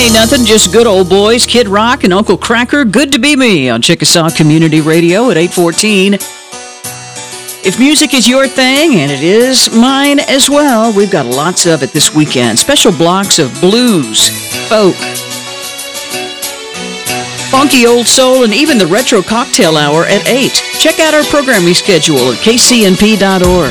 Ain't nothing, just good old boys, Kid Rock and Uncle Cracker. Good to be me on Chickasaw Community Radio at 814. If music is your thing, and it is mine as well, we've got lots of it this weekend. Special blocks of blues, folk, funky old soul, and even the retro cocktail hour at 8. Check out our programming schedule at kcnp.org.